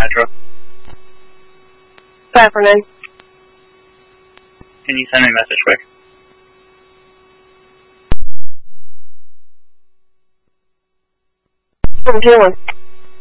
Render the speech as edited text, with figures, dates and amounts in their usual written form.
Metro. 549. Can you send me a message quick? Seven 2 1.